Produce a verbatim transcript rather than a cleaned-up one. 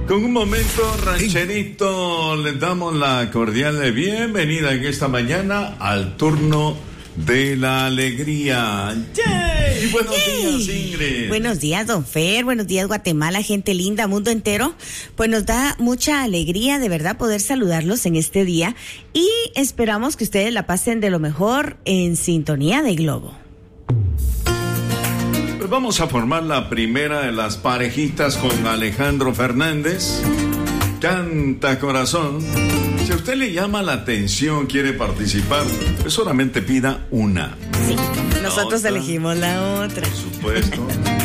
Con un momento rancherito, les damos la cordial bienvenida en esta mañana al turno de la alegría. ¡Yay! Buenos ¡Yay! días, Ingrid. Buenos días, don Fer. Buenos días, Guatemala, gente linda, mundo entero. Pues nos da mucha alegría, de verdad, poder saludarlos en este día. Y esperamos que ustedes la pasen de lo mejor en sintonía de Globo. Pues vamos a formar la primera de las parejitas con Alejandro Fernández. Canta corazón. Si a usted le llama la atención, quiere participar, pues solamente pida una. Sí, nosotros otra, elegimos la otra. por supuesto.